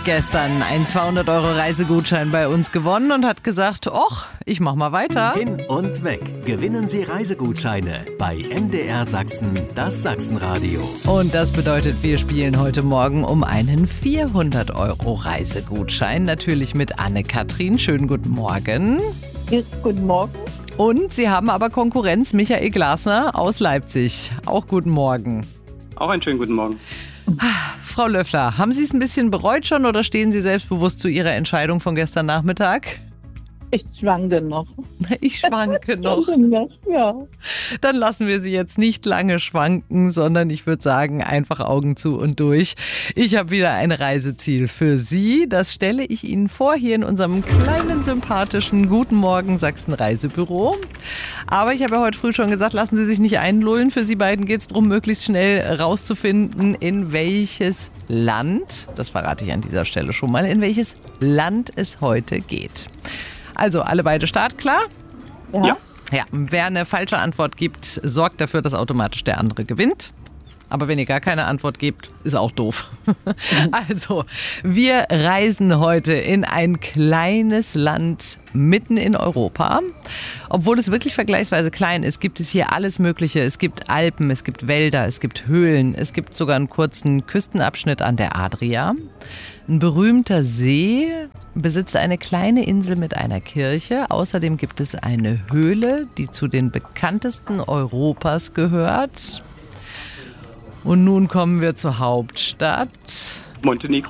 gestern einen 200 € Reisegutschein bei uns gewonnen und hat gesagt, och, ich mach mal weiter. Hin und weg. Gewinnen Sie Reisegutscheine bei MDR Sachsen, das Sachsenradio. Und das bedeutet, wir spielen heute Morgen um einen 400 € Reisegutschein. Natürlich mit Anne-Kathrin. Schönen guten Morgen. Guten Morgen. Und Sie haben aber Konkurrenz, Michael Glasner aus Leipzig. Auch guten Morgen. Auch einen schönen guten Morgen. Frau Löffler, haben Sie es ein bisschen bereut schon oder stehen Sie selbstbewusst zu Ihrer Entscheidung von gestern Nachmittag? Ich schwanke noch. Ich schwanke noch. Ja. Dann lassen wir Sie jetzt nicht lange schwanken, sondern ich würde sagen, einfach Augen zu und durch. Ich habe wieder ein Reiseziel für Sie. Das stelle ich Ihnen vor hier in unserem kleinen, sympathischen Guten Morgen Sachsen Reisebüro. Aber ich habe ja heute früh schon gesagt, lassen Sie sich nicht einlullen. Für Sie beiden geht es darum, möglichst schnell rauszufinden, in welches Land, das verrate ich an dieser Stelle schon mal, in welches Land es heute geht. Also, alle beide startklar? Ja. Ja, wer eine falsche Antwort gibt, sorgt dafür, dass automatisch der andere gewinnt. Aber wenn ihr gar keine Antwort gebt, ist auch doof. Also, wir reisen heute in ein kleines Land mitten in Europa. Obwohl es wirklich vergleichsweise klein ist, gibt es hier alles Mögliche. Es gibt Alpen, es gibt Wälder, es gibt Höhlen, es gibt sogar einen kurzen Küstenabschnitt an der Adria. Ein berühmter See besitzt eine kleine Insel mit einer Kirche. Außerdem gibt es eine Höhle, die zu den bekanntesten Europas gehört. Und nun kommen wir zur Hauptstadt. Montenegro.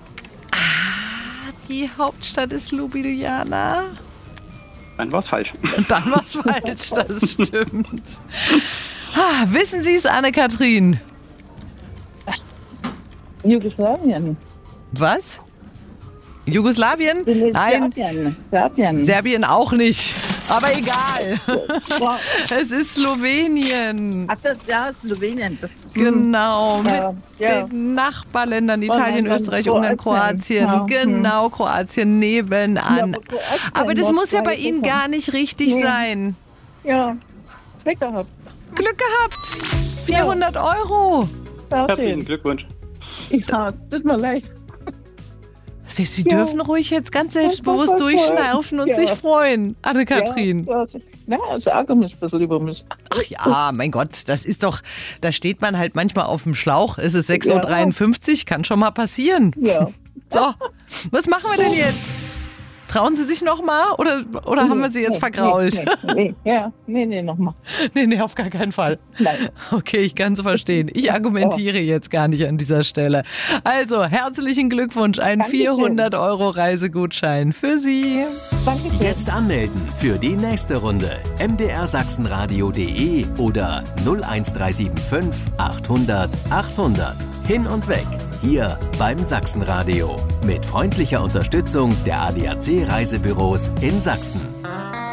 Die Hauptstadt ist Ljubljana. Dann war's falsch. Dann war's falsch, das stimmt. Wissen Sie es, Anne-Kathrin? Jugoslawien. Was? Jugoslawien? Nein. Serbien. Serbien auch nicht. Aber egal. Es ist Slowenien. Ach, das ist Slowenien. Genau, mit ja. den Nachbarländern Italien, Österreich, Ungarn, Kroatien. Ja. Genau, Kroatien nebenan. Ja, aber das muss ja bei Ihnen gar nicht richtig sein. Ja, Glück gehabt. Glück gehabt. 400 €. Herzlichen Glückwunsch. Ja, tut mir leid. Sie dürfen ruhig jetzt ganz selbstbewusst durchschnaufen und sich freuen, Anne-Kathrin. Ja, es ärgert mich ein bisschen über mich. Ach ja, mein Gott, das ist doch, da steht man halt manchmal auf dem Schlauch. Es ist 6:53 Uhr, kann schon mal passieren. Ja. So, was machen wir denn jetzt? Trauen Sie sich noch mal oder haben wir Sie jetzt vergrault? Nee, nochmal. Nee, auf gar keinen Fall. Nein. Okay, ich kann es verstehen. Ich argumentiere jetzt gar nicht an dieser Stelle. Also, herzlichen Glückwunsch, ein Dankeschön. 400 € Reisegutschein für Sie. Dankeschön. Jetzt anmelden für die nächste Runde. mdrsachsenradio.de oder 01375 800 800. Hin und weg. Hier beim Sachsenradio. Mit freundlicher Unterstützung der ADAC Reisebüros in Sachsen.